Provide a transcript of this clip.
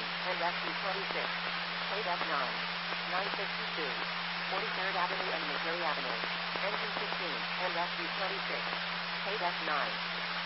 and SU-26. Paid F9. 962. 43rd Avenue and Missouri Avenue. Engine 15 and SU-26. Paid F9.